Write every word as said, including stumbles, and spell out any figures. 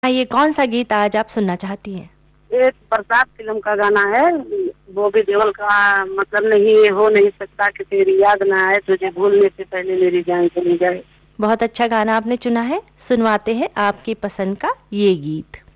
हाँ, ये कौन सा गीत आज आप सुनना चाहती हैं? एक बरसात फिल्म का गाना है, बॉबी देओल का। मतलब नहीं हो नहीं सकता कि तेरी याद ना आए, तुझे भूलने से पहले मेरी जान चली जाए। बहुत अच्छा गाना आपने चुना है, सुनवाते हैं आपकी पसंद का ये गीत।